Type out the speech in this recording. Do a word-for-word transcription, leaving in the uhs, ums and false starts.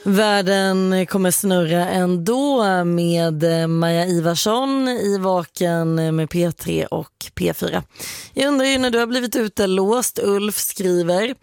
Världen kommer snurra ändå med Maja Ivarsson i Vaken med P tre och P fyra. Jag undrar ju när du har blivit utelåst, Ulf skriver.